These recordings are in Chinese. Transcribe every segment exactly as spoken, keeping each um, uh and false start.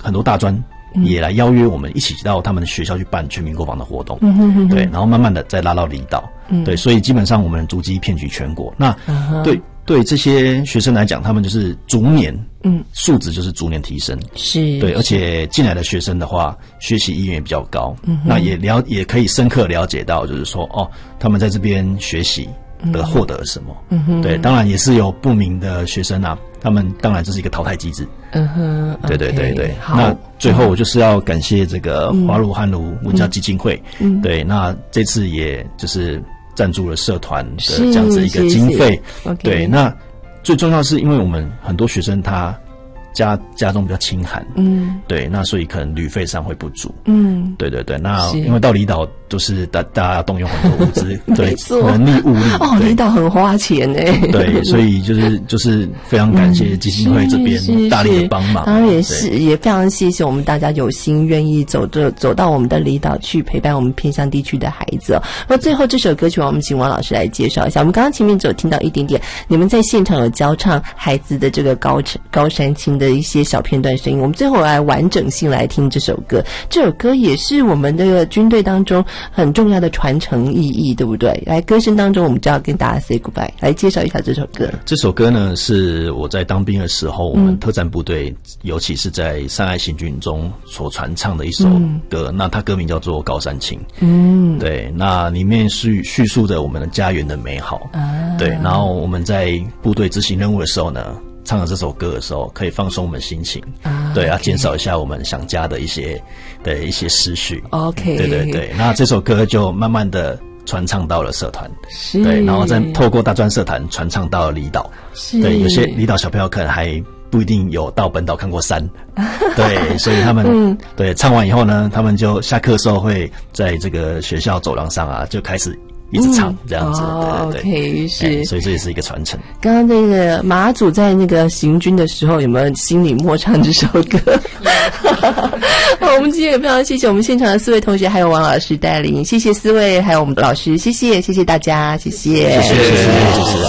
很多大专也来邀约我们一起到他们的学校去办全民国防的活动，嗯哼哼哼对，然后慢慢的再拉到离岛，嗯，对，所以基本上我们足迹遍及全国。那、uh-huh. 对对这些学生来讲，他们就是逐年，嗯，素质就是逐年提升，是，对，而且进来的学生的话，学习意愿也比较高，嗯，那也了也可以深刻了解到，就是说，哦，他们在这边学习的获得了什么，嗯哼，对，当然也是有不明的学生啊。他们当然这是一个淘汰机制，嗯哼，对对对对。那最后我就是要感谢这个华鲁汉卢文教基金会，嗯，对，那这次也就是赞助了社团的这样子一个经费，对，那最重要的是因为我们很多学生他家家中比较清寒，嗯，对，那所以可能旅费上会不足，嗯，对对对，那因为到离岛都是大大家要动用很多物资，对，人力物力， 哦，离岛很花钱哎， 对，所以就是就是非常感谢基金会这边大力的帮忙， 当然也是也非常谢谢我们大家有心愿意走着走到我们的离岛去陪伴我们偏乡地区的孩子哦。那最后这首歌曲，我们请王老师来介绍一下。我们刚刚前面只有听到一点点，你们在现场有教唱孩子的这个高高山青的一些小片段声音，我们最后来完整性来听这首歌。这首歌也是我们的军队当中很重要的传承意义，对不对？来，歌声当中我们就要跟大家 say goodbye， 来介绍一下这首歌。 这首歌呢是我在当兵的时候，我们特战部队、嗯、尤其是在山爱行军中所传唱的一首歌、嗯、那它歌名叫做《高山青》，嗯，对，那里面是叙述着我们的家园的美好、啊、对，然后我们在部队执行任务的时候呢，唱了这首歌的时候，可以放松我们心情，啊、对啊，减少一下我们想家的一些的一些思绪。OK， 对对对，那这首歌就慢慢的传唱到了社团，是，对，然后再透过大专社团传唱到了离岛，是，对，有些离岛小朋友可能还不一定有到本岛看过山，对，所以他们、嗯、对唱完以后呢，他们就下课的时候会在这个学校走廊上啊，就开始。一直唱、嗯、这样子， 哦、 对对对 ，OK， 是、 欸，所以这也是一个传承。 刚刚那个马祖在那个行军的时候，有没有心里默唱这首歌？好，我们今天也非常谢谢我们现场的四位同学，还有王老师带领，谢谢四位，还有我们的老师，谢谢，谢谢大家，谢谢，谢谢，谢谢。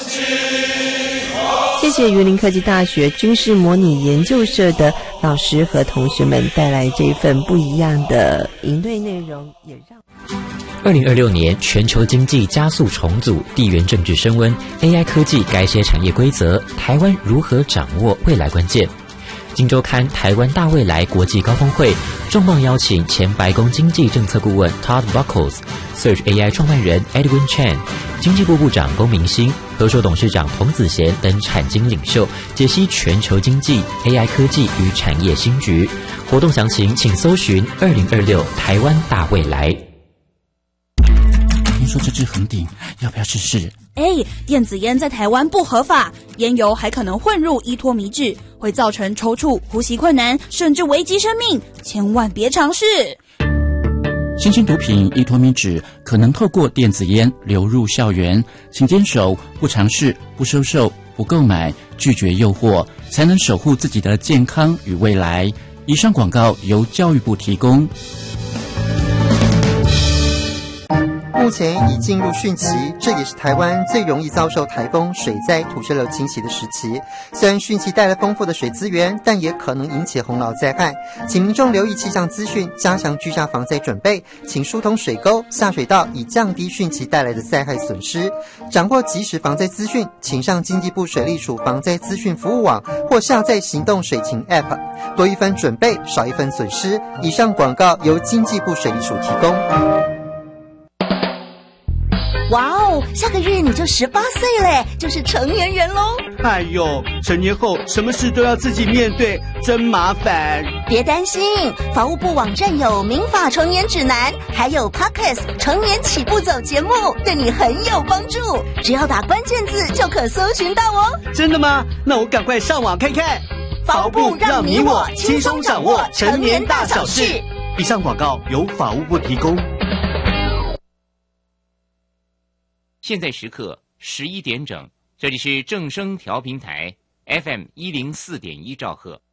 谢谢云林科技大学军事模拟研究社的老师和同学们带来这一份不一样的营队内容，也让。 二零二六年全球经济加速重组，地缘政治升温 ，A I 科技该些产业规则，台湾如何掌握未来关键？今周刊台湾大未来国际高峰会重磅邀请前白宫经济政策顾问 Todd Buckles、Search A I 创办人 Edwin Chen、经济部部长龚明鑫、合作董事长童子贤等产经领袖，解析全球经济、A I 科技与产业新局。活动详情请搜寻二零二六台湾大未来。 听说这支横顶，要不要试试？ 哎，电子烟在台湾不合法，烟油还可能混入依托米脂，会造成抽搐、呼吸困难，甚至危及生命，千万别尝试。 新型毒品依托米脂可能透过电子烟流入校园，请坚守不尝试、不收受、不购买，拒绝诱惑，才能守护自己的健康与未来。以上广告由教育部提供。 目前已进入汛期，这也是台湾最容易遭受台风、水灾、土石流侵袭的时期。虽然汛期带来丰富的水资源，但也可能引起洪涝灾害。请民众留意气象资讯，加强居家防灾准备，请疏通水沟、下水道，以降低汛期带来的灾害损失。掌握即时防灾资讯，请上经济部水利署防灾资讯服务网，或下载行动水情 App。多一分准备，少一分损失。以上广告由经济部水利署提供。 哇哦，下个月你就十八岁嘞，就是成年人咯。 哎呦，成年后什么事都要自己面对，真麻烦。 别担心，法务部网站有民法成年指南，还有 Podcast 成年起步走节目，对你很有帮助。只要打关键字就可搜寻到哦。 真的吗？那我赶快上网看看。 法务部让你我轻松掌握成年大小事。 以上广告由法务部提供。 现在时刻十一点整，这里是正声调频台 F M 一零四点一兆赫。